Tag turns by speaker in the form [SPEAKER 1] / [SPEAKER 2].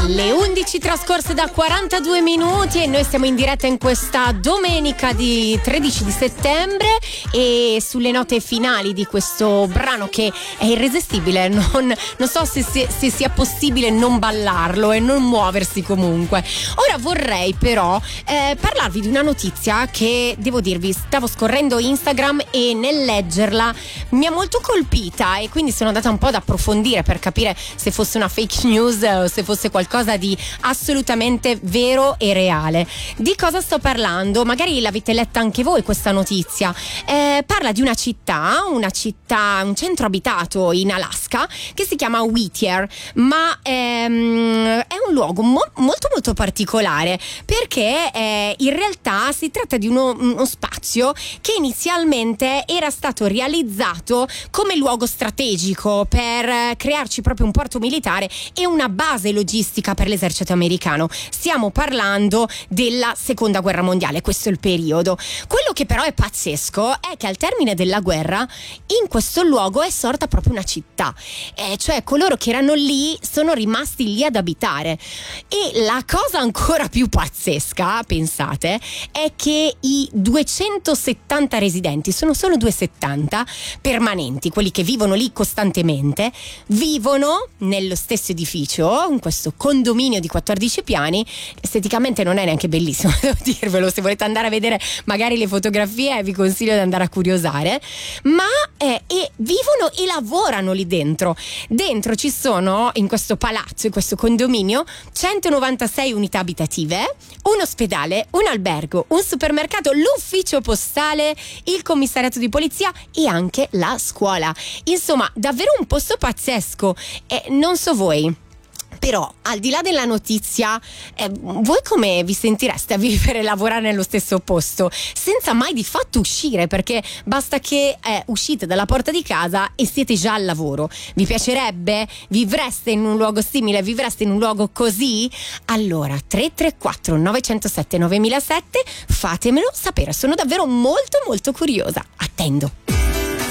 [SPEAKER 1] Le 11 trascorse da 42 minuti e noi siamo in diretta in questa domenica di 13 di settembre e sulle note finali di questo brano che è irresistibile, non so se sia possibile non ballarlo e non muoversi comunque. Ora vorrei però parlarvi di una notizia che, devo dirvi, stavo scorrendo Instagram e nel leggerla mi ha molto colpita e quindi sono andata un po' ad approfondire per capire se fosse una fake news o se fosse qualcosa di assolutamente vero e reale. Di cosa sto parlando? Magari l'avete letta anche voi questa notizia. Parla di una città, un centro abitato in Alaska che si chiama Whittier, ma è un luogo molto molto particolare perché in realtà si tratta di uno spazio che inizialmente era stato realizzato come luogo strategico per crearci proprio un porto militare e una base logistica per l'esercito americano. Stiamo parlando della seconda guerra mondiale, questo è il periodo. Quello che però è pazzesco è che al termine della guerra in questo luogo è sorta proprio una città, cioè coloro che erano lì sono rimasti lì ad abitare. E la cosa ancora più pazzesca, pensate, è che i 270 residenti, sono solo 270 permanenti, quelli che vivono lì costantemente, vivono nello stesso edificio, in questo condominio di 14 piani. Esteticamente non è neanche bellissimo, devo dirvelo, se volete andare a vedere magari le fotografie vi consiglio di andare a curiosare, ma vivono e lavorano lì dentro. Dentro ci sono, in questo palazzo, in questo condominio, 196 unità abitative, un ospedale, un albergo, un supermercato, l'ufficio postale, il commissariato di polizia e anche la scuola. Insomma, davvero un posto pazzesco. Non so voi, però al di là della notizia, voi come vi sentireste a vivere e lavorare nello stesso posto senza mai di fatto uscire? Perché basta che uscite dalla porta di casa e siete già al lavoro. Vi piacerebbe? Vivreste in un luogo simile? Vivreste in un luogo così? Allora 334 907 9007, fatemelo sapere, sono davvero molto molto curiosa. Attendo.